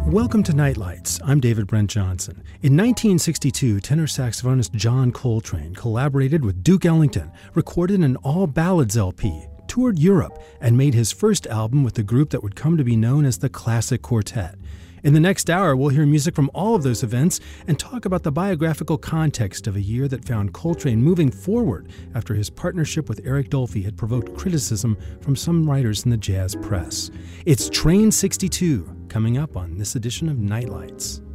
Welcome to Nightlights. I'm David Brent Johnson. In 1962, tenor saxophonist John Coltrane collaborated with Duke Ellington, recorded an all-ballads LP, toured Europe, and made his first album with the group that would come to be known as the Classic Quartet. In the next hour, we'll hear music from all of those events and talk about the biographical context of a year that found Coltrane moving forward after his partnership with Eric Dolphy had provoked criticism from some writers in the jazz press. It's Train 62, coming up on this edition of Nightlights.